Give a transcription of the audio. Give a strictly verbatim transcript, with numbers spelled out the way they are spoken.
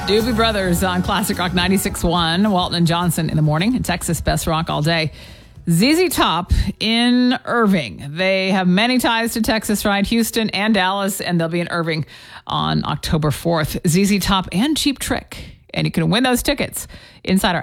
Doobie Brothers on Classic Rock ninety-six point one. Walton and Johnson in the morning. And Texas Best Rock all day. Z Z Top in Irving. They have many ties to Texas, right? Houston and Dallas, and they'll be in Irving on October fourth. Z Z Top and Cheap Trick. And you can win those tickets inside our